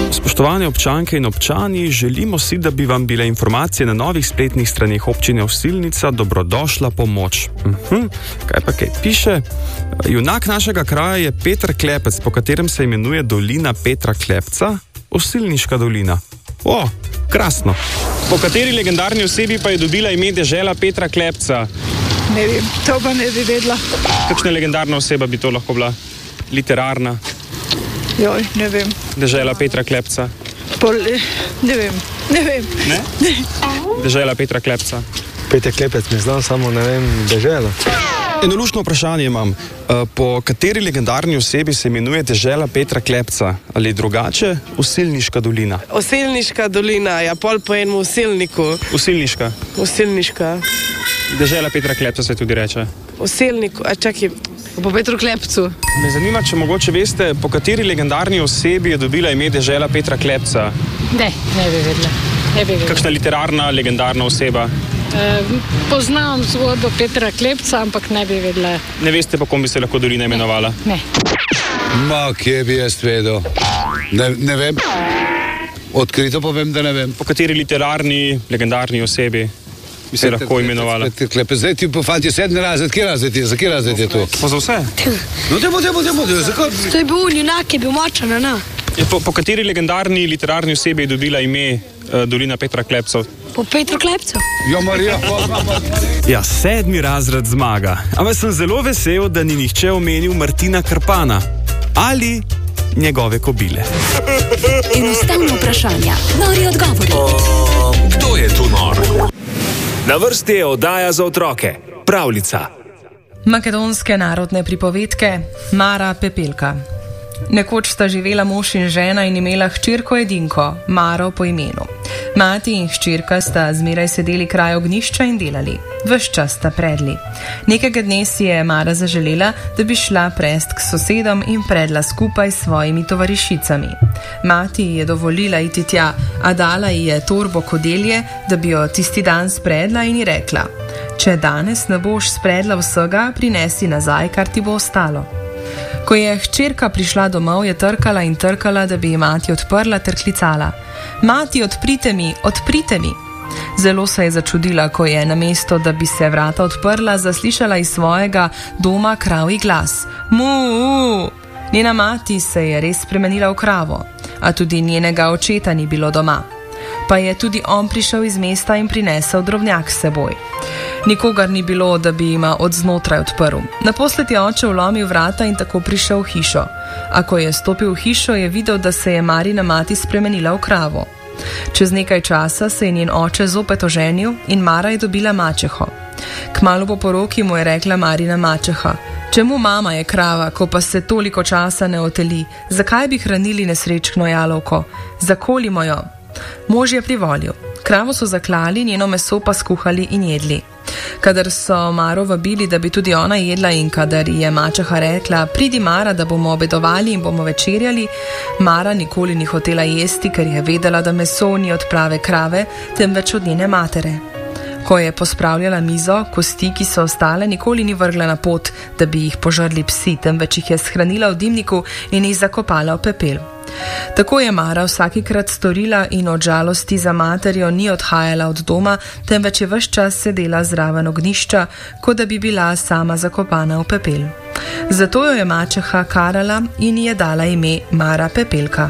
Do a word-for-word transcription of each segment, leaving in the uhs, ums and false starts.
Spoštovane občanke in občani, želimo si, da bi vam bile informacije na novih spletnih straneh občine Osilnica dobrodošla pomoč. Uh-huh. Kaj pa kaj piše? Junak našega kraja je Peter Klepec, po katerem se imenuje dolina Petra Klepca, Osilniška dolina. O, krasno. Po kateri legendarni osebi pa je dobila ime dežela Petra Klepca? Ne vem, to pa ne bi vedela. Kakšna legendarna oseba bi to lahko bila? Literarna? Joj, ne vem. Dežela Petra Klepca? Pol, ne vem, ne vem. Ne? Ne. Dežela Petra Klepca. Peter Klepec, ne znam, samo ne vem, dežela. Eno luštno vprašanje imam. Po kateri legendarni osebi se imenuje dežela Petra Klepca? Ali drugače Osilniška dolina? Osilniška dolina, ja, pol po enem osilniku. Osilniška? Osilniška. Dežela Petra Klepca se tudi reče. Osilniku, a čakaj. Po Petru Klepcu. Me zanima, če mogoče veste, po kateri legendarni osebi je dobila ime dežela Petra Klepca? Ne, ne bi vedela. Ne bi vedela. Kakšna literarna, legendarna oseba? E, poznam zgodbo Petra Klepca, ampak ne bi vedela. Ne veste, po kom bi se lahko dolina imenovala? Ne. Ma, kje bi jaz vedel? Ne, ne vem. Odkrito povem, da ne vem. Po kateri literarni, legendarni osebi bi se lahko imenovala? Peter Klepec, zdaj ti po fanti sedmi razred, kje razred je, za kje razred je to? Pa za vse? No, demo, demo, demo, zakaj? To je bil junak, je bil močan, ne? Po, po kateri legendarni literarni osebi je dobila ime uh, dolina Petra Klepca? Po Petru Klepcu. Jo, Marija, pa... Ja, sedmi razred zmaga. Ampak sem zelo vesel, da ni nihče omenil Martina Krpana ali njegove kobile. Enostavno vprašanja, nori odgovori. O, kdo je tu nor? Na vrsti je oddaja za otroke, pravljica. Makedonske narodne pripovedke Mara Pepelka. Nekoč sta živela mož in žena in imela hčerko edinko, Maro po imenu. Mati in hčerka sta zmeraj sedeli kraj ognjišča in delali. Ves čas sta predli. Nekega dne si je Mara zaželela, da bi šla prest k sosedom in predla skupaj s svojimi tovarišicami. Mati je dovolila iti tja, a dala ji je torbo kodelje, da bi jo tisti dan spredla in ji rekla: če danes ne boš spredla vsega, prinesi nazaj, kar ti bo ostalo. Ko je hčerka prišla domov, je trkala in trkala, da bi ji mati odprla ter klicala: mati, odprite mi, odprite mi. Zelo se je začudila, ko je namesto, da bi se vrata odprla, zaslišala iz svojega doma kravji glas: mu. Njena mati se je res spremenila v kravo, a tudi njenega očeta ni bilo doma. Pa je tudi on prišel iz mesta in prinesel drobnjak s seboj. Nikogar ni bilo, da bi jima od znotraj odprl. Naposled je oče vlomil vrata in tako prišel v hišo. A ko je stopil v hišo, je videl, da se je Marina mati spremenila v kravo. Čez nekaj časa se je njen oče zopet oženil in Mara je dobila mačeho. Kmalu po poroki mu je rekla Marina mačeha: čemu mama je krava, ko pa se toliko časa ne oteli? Zakaj bi hranili nesrečno jalovko? Zakolimo jo. Mož je privolil. Kravo so zaklali, njeno meso pa skuhali in jedli. Kadar so Maro vabili, da bi tudi ona jedla, in kadar je mačeha rekla: pridi Mara, da bomo obedovali in bomo večerjali, Mara nikoli ni hotela jesti, ker je vedela, da meso ni od prave krave, temveč od njene matere. Ko je pospravljala mizo, kosti, ki so ostale, nikoli ni vrgla na pot, da bi jih požrli psi, temveč jih je shranila v dimniku in jih zakopala v pepel. Tako je Mara vsakikrat storila in od žalosti za materjo ni odhajala od doma, temveč je ves čas sedela zraven ognjišča, kot da bi bila sama zakopana v pepel. Zato jo je mačeha karala in ji je dala ime Mara Pepelka.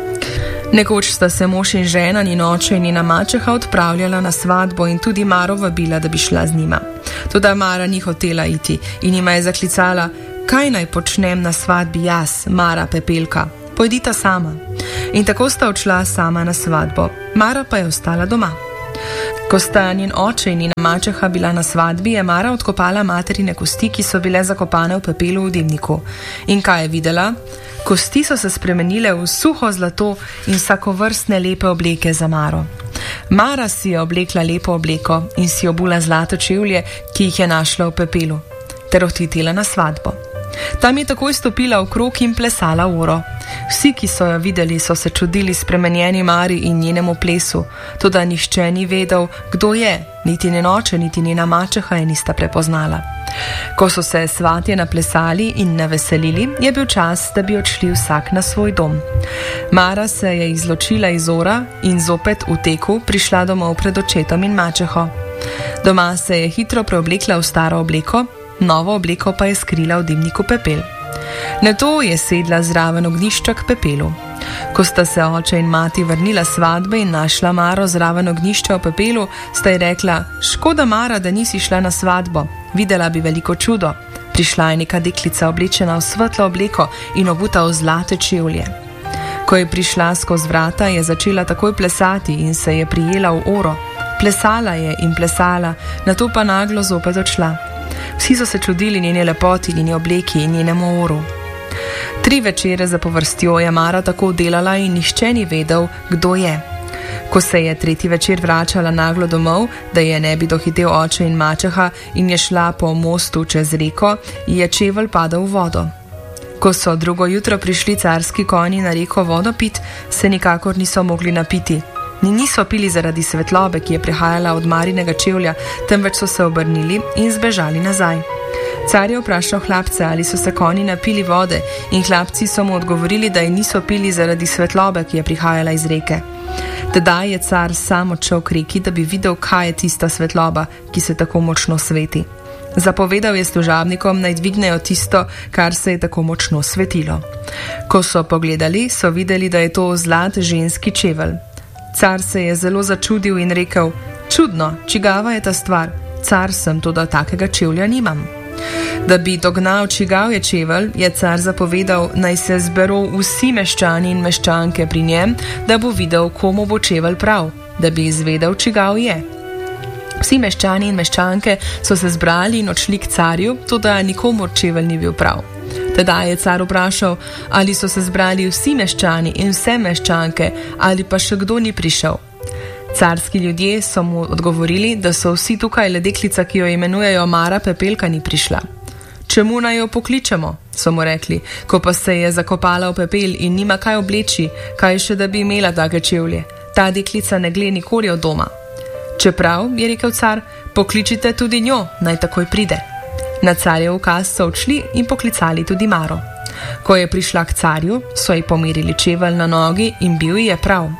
Nekoč sta se mož in žena, njen oče in njena mačeha odpravljala na svatbo in tudi Maro vabila, da bi šla z njima. Toda Mara ni hotela iti in jima je zaklicala: kaj naj počnem na svatbi jaz, Mara Pepelka? Pojdita sama. In tako sta odšla sama na svatbo. Mara pa je ostala doma. Ko sta njen oče in njena mačeha bila na svatbi, je Mara odkopala materine kosti, ki so bile zakopane v pepelu v dimniku. In kaj je videla? Kosti so se spremenile v suho zlato in vsakovrstne lepe obleke za Maro. Mara si je oblekla lepo obleko in si obula zlato čevlje, ki jih je našla v pepelu, ter odhitela na svatbo. Tam je takoj stopila v krog in plesala uro. Vsi, ki so jo videli, so se čudili spremenjeni Mari in njenemu plesu, toda nihče ni vedel, kdo je, niti njen oče, niti njena mačeha je nista prepoznala. Ko so se svatje naplesali in naveselili, je bil čas, da bi odšli vsak na svoj dom. Mara se je izločila iz ora in zopet v teku prišla domov pred očetom in mačeho. Doma se je hitro preoblekla v staro obleko, novo obleko pa je skrila v dimniku pepel. Nato je sedla zraven ognjišča k pepelu. Ko sta se oče in mati vrnila s svadbe in našla Maro zraven ognjišča v pepelu, sta ji rekla: škoda, Mara, da nisi šla na svadbo, videla bi veliko čudo. Prišla je neka deklica oblečena v svetlo obleko in obuta v zlate čevlje. Ko je prišla skozi vrata, je začela takoj plesati in se je prijela v oro. Plesala je in plesala, nato pa naglo zopet odšla. Vsi so se čudili njene lepoti, njeni obleki in njenemu oru. Tri večere zapovrstjo je Mara tako delala in nihče ni vedel, kdo je. Ko se je tretji večer vračala naglo domov, da je ne bi dohitel oče in mačeha in je šla po mostu čez reko, je čevelj padel v vodo. Ko so drugo jutro prišli carski konji na reko vodo pit, se nikakor niso mogli napiti. Ni niso pili zaradi svetlobe, ki je prihajala od Marinega čevlja, temveč so se obrnili in zbežali nazaj. Car je vprašal hlapce, ali so se konji napili vode, in hlapci so mu odgovorili, da je niso pili zaradi svetlobe, ki je prihajala iz reke. Tedaj je car sam odšel k reki, da bi videl, kaj je tista svetloba, ki se tako močno sveti. Zapovedal je služabnikom, naj dvignejo tisto, kar se je tako močno svetilo. Ko so pogledali, so videli, da je to zlat ženski čevelj. Car se je zelo začudil in rekel: čudno, čigava je ta stvar? Car sem, toda takega čevlja nimam. Da bi dognal, čigav je čevelj, je car zapovedal, naj se zberu vsi meščani in meščanke pri njem, da bo videl, komu bo čevelj prav, da bi izvedel, čigav je. Vsi meščani in meščanke so se zbrali in odšli k carju, toda nikomur čevelj ni bil prav. Tedaj je car vprašal, ali so se zbrali vsi meščani in vse meščanke, ali pa še kdo ni prišel. Carski ljudje so mu odgovorili, da so vsi tukaj, le deklica, ki jo imenujejo Mara Pepelka, ni prišla. Čemu naj jo pokličemo, so mu rekli, ko pa se je zakopala v pepel in nima kaj obleči, kaj še da bi imela take čevlje. Ta deklica ne gre nikoli od doma. Čeprav, je rekel car, pokličite tudi njo, naj takoj pride. Na carjev ukaz so odšli in poklicali tudi Maro. Ko je prišla k carju, so ji pomerili čevelj na nogi in bil ji je prav.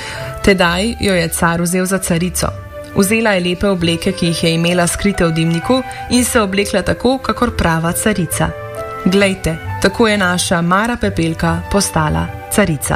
Tedaj jo je car vzel za carico. Vzela je lepe obleke, ki jih je imela skrite v dimniku, in se oblekla tako, kakor prava carica. Glejte, tako je naša Mara Pepelka postala carica.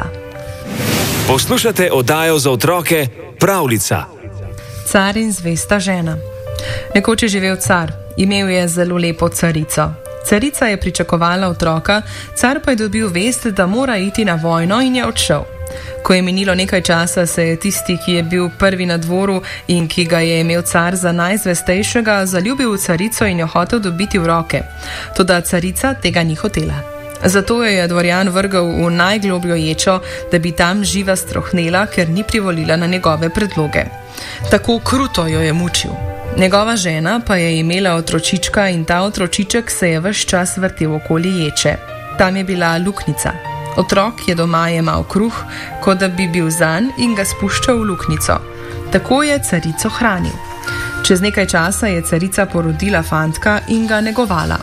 Poslušate oddajo za otroke Pravljica. Car in zvesta žena. Nekoč je živel car, imel je zelo lepo carico. Carica je pričakovala otroka, car pa je dobil vest, da mora iti na vojno, in je odšel. Ko je minilo nekaj časa, se je tisti, ki je bil prvi na dvoru in ki ga je imel car za najzvestejšega, zaljubil v carico in jo hotel dobiti v roke. Toda carica tega ni hotela. Zato jo je dvorjan vrgel v najglobljo ječo, da bi tam živa strohnela, ker ni privolila na njegove predloge. Tako kruto jo je mučil. Njegova žena pa je imela otročička in ta otročiček se je ves čas vrtel okoli ječe. Tam je bila luknjica. Otrok je doma jemal kruh, kot da bi bil zanj, in ga spuščal v luknjico. Tako je carico hranil. Čez nekaj časa je carica porodila fantka in ga negovala.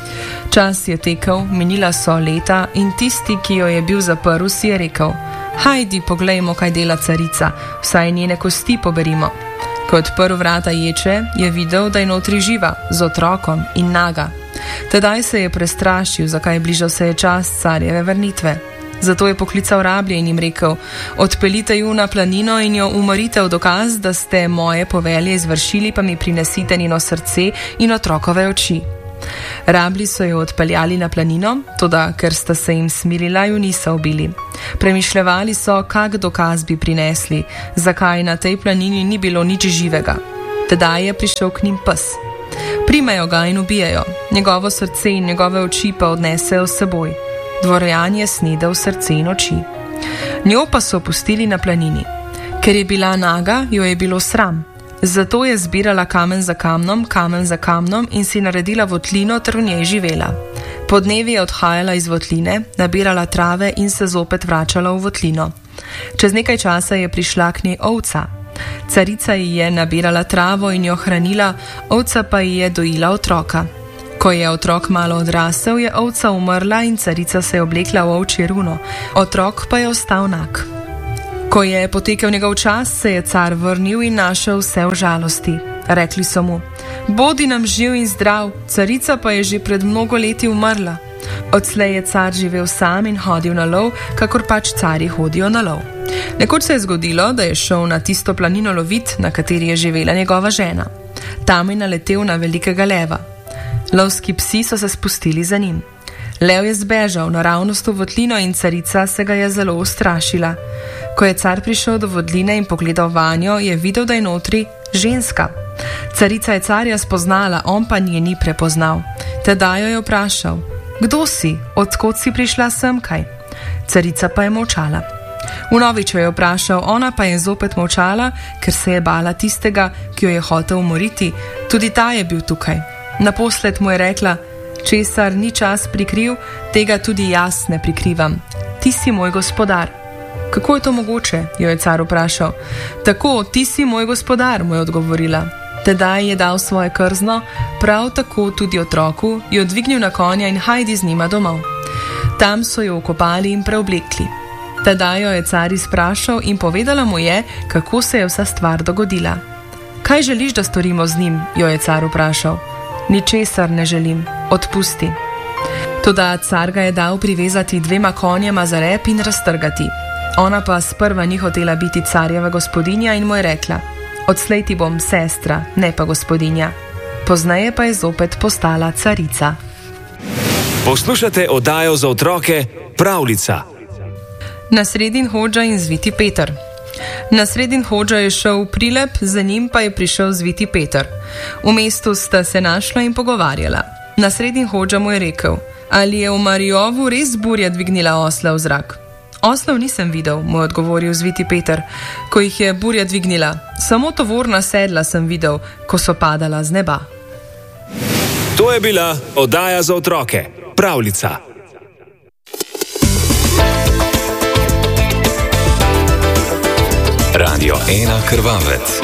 Čas je tekel, minila so leta in tisti, ki jo je bil zaprl, si je rekel: hajdi, poglejmo, kaj dela carica, vsaj njene kosti poberimo. Ko je odprl vrata ječe, je videl, da je notri živa, z otrokom in naga. Tedaj se je prestrašil, zakaj bližal se je čas carjeve vrnitve. Zato je poklical rablje in jim rekel: odpeljite ju na planino in jo umorite v dokaz, da ste moje povelje izvršili, pa mi prinesite njeno srce in otrokove oči. Rablji so jo odpeljali na planino, toda ker sta se jim smirila, ju niso ubili. Premišljevali so, kak dokaz bi prinesli, zakaj na tej planini ni bilo nič živega. Tedaj je prišel k njim pes. Primejo ga in ubijajo, njegovo srce in njegove oči pa odnesejo s seboj. Dvorjan je snedel srce in oči. Njo pa so pustili na planini. Ker je bila naga, jo je bilo sram. Zato je zbirala kamen za kamnom, kamen za kamnom in si naredila votlino ter v njej živela. Podnevi je odhajala iz votline, nabirala trave in se zopet vračala v votlino. Čez nekaj časa je prišla k njej ovca. Carica ji je nabirala travo in jo hranila, ovca pa ji je dojila otroka. Ko je otrok malo odrasel, je ovca umrla in carica se je oblekla v ovčje runo, otrok pa je ostal nag. Ko je potekel njegov čas, se je car vrnil in našel vse v žalosti. Rekli so mu: bodi nam živ in zdrav, carica pa je že pred mnogo leti umrla. Odslej je car živel sam in hodil na lov, kakor pač carji hodijo na lov. Nekoč se je zgodilo, da je šel na tisto planino lovit, na kateri je živela njegova žena. Tam je naletel na velikega leva. Lovski psi so se spustili za njim. Lev je zbežal naravnost v votlino in carica se ga je zelo ustrašila. Ko je car prišel do vodline in pogledal vanjo, je videl, da je notri ženska. Carica je carja spoznala, on pa nje ni prepoznal. Tedaj jo je vprašal: kdo si, odkot si prišla semkaj? Carica pa je molčala. Vnovič jo je vprašal, ona pa je zopet molčala, ker se je bala tistega, ki jo je hotel umoriti. Tudi ta je bil tukaj. Naposled mu je rekla: česar ni čas prikril, tega tudi jaz ne prikrivam. Ti si moj gospodar. Kako je to mogoče? Jo je car vprašal. Tako, ti si moj gospodar, mu je odgovorila. Tedaj je dal svoje krzno, prav tako tudi otroku, jo dvignil na konja in hajdi z njima domov. Tam so jo okopali in preoblekli. Tedaj jo je car izprašal in povedala mu je, kako se je vsa stvar dogodila. Kaj želiš, da storimo z njim? Jo je car vprašal. Ničesar ne želim, odpusti. Toda car ga je dal privezati dvema konjema za rep in raztrgati. Ona pa sprva ni hotela biti carjeva gospodinja in mu je rekla: odslej ti bom sestra, ne pa gospodinja. Pozneje pa je zopet postala carica. Poslušate oddajo za otroke Pravljica. Nasredin Hodža in Zviti Peter. Nasredin Hodža je šel v prilep, za njim pa je prišel Zviti Peter. V mestu sta se našla in pogovarjala. Nasredin Hodža mu je rekel: ali je v Marijovu res burja dvignila osla v zrak? Oslov nisem videl, mu je odgovoril Zviti Peter, ko jih je burja dvignila. Samo tovorna sedla sem videl, ko so padala z neba. To je bila oddaja za otroke Pravljica. Radio ena Krvavec.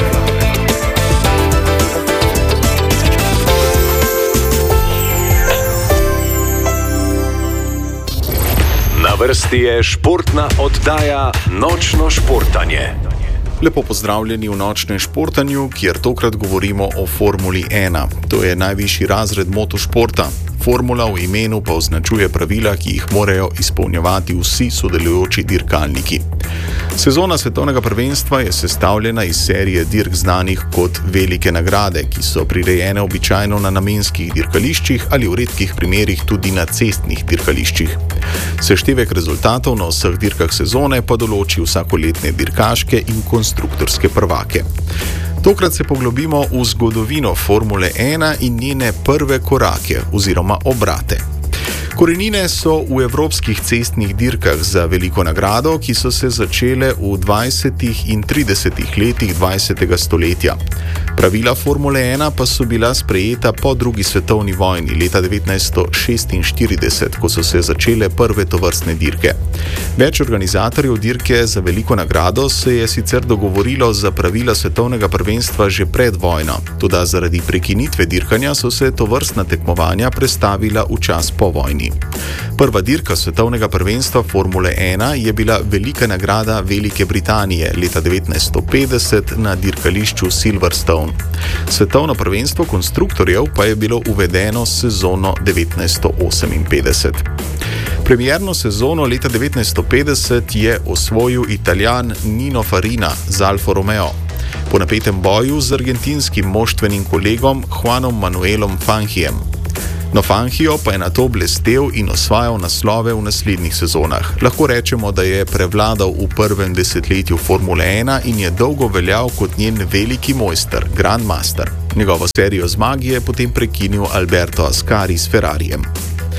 Na vrsti je športna oddaja Nočno športanje. Lepo pozdravljeni v Nočnem športanju, kjer tokrat govorimo o Formuli ena. To je najvišji razred motošporta. Formula v imenu pa označuje pravila, ki jih morajo izpolnjevati vsi sodelujoči dirkalniki. Sezona svetovnega prvenstva je sestavljena iz serije dirk znanih kot velike nagrade, ki so prirejene običajno na namenskih dirkališčih ali v redkih primerih tudi na cestnih dirkališčih. Seštevek rezultatov na vseh dirkah sezone pa določi vsakoletne dirkaške in konstruktorske prvake. Tokrat se poglobimo v zgodovino Formule ena in njene prve korake oziroma obrate. Korenine so v evropskih cestnih dirkah za veliko nagrado, ki so se začele v dvajsetih in tridesetih letih dvajsetega stoletja. Pravila Formule ena pa so bila sprejeta po drugi svetovni vojni leta devetnajststo šestinštirideset, ko so se začele prve tovrstne dirke. Več organizatorjev dirke za veliko nagrado se je sicer dogovorilo za pravila svetovnega prvenstva že pred vojno, toda zaradi prekinitve dirkanja so se tovrstna tekmovanja prestavila v čas po vojni. Prva dirka svetovnega prvenstva Formule ena je bila velika nagrada Velike Britanije leta devetnajststo petdeset na dirkališču Silverstone. Svetovno prvenstvo konstruktorjev pa je bilo uvedeno s sezono devetnajststo oseminpetdeset. Premierno sezono leta devetnajststo petdeset je osvojil Italijan Nino Farina z Alfo Romeo. Po napetem boju z argentinskim moštvenim kolegom Juanom Manuelom Fangijem. No, Fangio pa je nato blestel in osvajal naslove v naslednjih sezonah. Lahko rečemo, da je prevladal v prvem desetletju Formule ena in je dolgo veljal kot njen veliki mojster, Grandmaster. Njegovo serijo zmag je potem prekinil Alberto Ascari s Ferrarijem.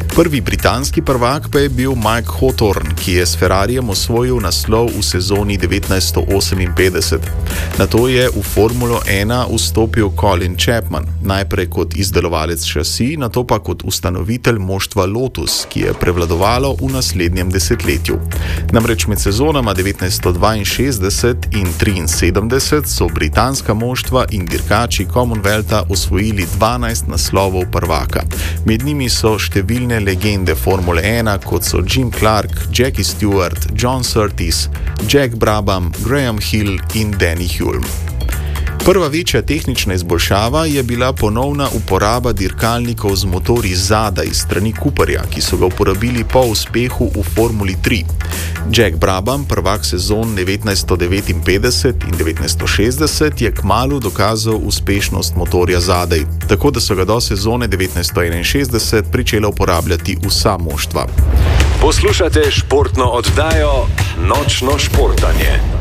Prvi britanski prvak pa je bil Mike Hawthorne, ki je s Ferrarijem osvojil naslov v sezoni devetnajststo oseminpetdeset. Nato je v Formulo ena vstopil Colin Chapman, najprej kot izdelovalec šasi, nato pa kot ustanovitelj moštva Lotus, ki je prevladovalo v naslednjem desetletju. Namreč med sezonama devetnajststo dvainšestdeset in triinsedemdeset so britanska moštva in dirkači Commonwealtha osvojili dvanajst naslovov prvaka. Med njimi so številne legende Formule ena, kot so Jim Clark, Jackie Stewart, John Surtees, Jack Brabham, Graham Hill in Danny Hulme. Prva večja tehnična izboljšava je bila ponovna uporaba dirkalnikov z motorji zadaj strani Cooperja, ki so ga uporabili po uspehu v Formuli tri. Jack Brabham, prvak sezon devetnajststo devetinpetdeset in devetnajststo šestdeset, je kmalu dokazal uspešnost motorja zadaj, tako da so ga do sezone devetnajststo enainšestdeset pričela uporabljati vsa moštva. Poslušate športno oddajo Nočno športanje.